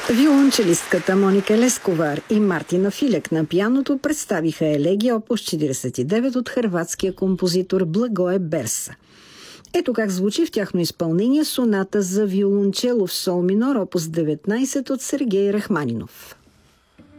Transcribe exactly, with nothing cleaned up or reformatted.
Виолончелистката Моника Лесковар и Мартина Филек на пианото представиха елегия опус четиридесет и девет от хърватския композитор Благое Берса. Ето как звучи в тяхно изпълнение соната за виолончело в сол минор опус деветнайсет от Сергей Рахманинов.